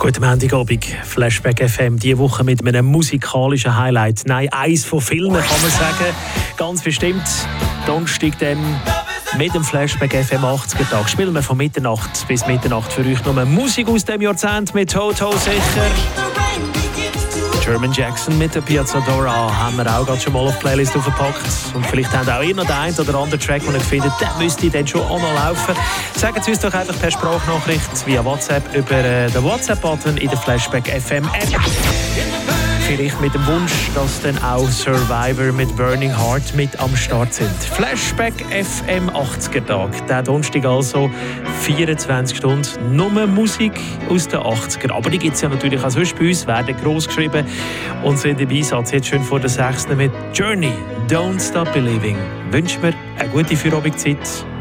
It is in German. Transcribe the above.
Guten Montagabend, Flashback FM, diese Woche mit einem musikalischen Highlight. Nein, eins von vielen, kann man sagen. Ganz bestimmt, Donnerstag dann mit dem Flashback FM 80er-Tag. Spielen wir von Mitternacht bis Mitternacht für euch nur Musik aus dem Jahrzehnt mit Toto sicher. German Jackson mit der Piazza Dora haben wir auch gerade schon mal auf die Playlist aufgepackt. Und vielleicht habt auch ihr noch den einen oder anderen Track, den ihr findet, der müsste dann schon auch noch laufen. Sagt es uns doch einfach per Sprachnachricht via WhatsApp über den WhatsApp-Button in der Flashback FM App. Vielleicht mit dem Wunsch, dass dann auch Survivor mit Burning Heart mit am Start sind. Flashback FM 80er-Tag. Der Donnerstag also 24 Stunden nur Musik aus den 80er. Aber die gibt es ja natürlich auch sonst bei uns, werden gross geschrieben und sind im Einsatz. Jetzt schön vor der 6. mit Journey, Don't Stop Believing. Wünschen wir eine gute Feierabendzeit.